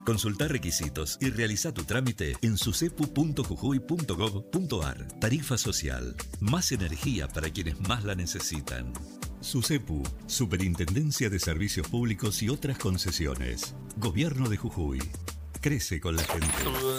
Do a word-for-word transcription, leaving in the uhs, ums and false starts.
Consulta requisitos y realiza tu trámite en sucepu punto jujuy punto gob punto ar. Tarifa social. Más energía para quienes más la necesitan. SUCEPU, Superintendencia de Servicios Públicos y otras concesiones. Gobierno de Jujuy. Crece con la gente.